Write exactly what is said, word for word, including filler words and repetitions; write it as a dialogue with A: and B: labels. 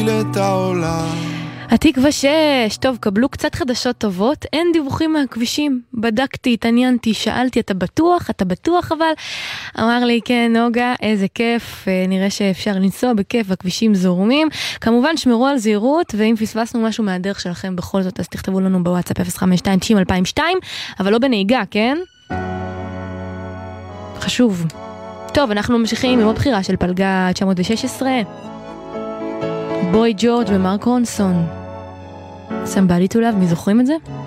A: את העולם.
B: התקווה שש, טוב, קבלו קצת חדשות טובות, אין דיווחים מהכבישים, בדקתי, התעניינתי, שאלתי, אתה בטוח? אתה בטוח אבל? אמר לי, כן, נוגה, איזה כיף, נראה שאפשר לנסוע בכיף, הכבישים זורמים, כמובן שמרו על זהירות, ואם פספסנו משהו מהדרך שלכם בכל זאת, אז תכתבו לנו בוואטסאפ אפס חמש שתיים תשעים אלפיים ושתיים, אבל לא בנהיגה, כן? חשוב. טוב, אנחנו ממשיכים עם עוד בחירה של פלגה תשע מאות ושש עשרה, בוי ג'ורג' ומרק רונסון. Somebody to love, מי זוכרים את זה?